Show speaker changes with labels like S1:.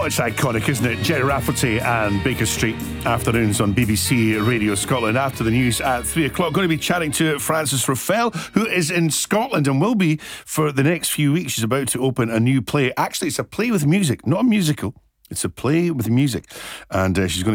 S1: Oh, it's iconic, isn't it? Jerry Rafferty and Baker Street afternoons on BBC Radio Scotland. After the news at 3 o'clock, going to be chatting to Frances Ruffelle, who is in Scotland and will be for the next few weeks. She's about to open a new play. Actually, it's a play with music, not a musical. It's a play with music. And she's going to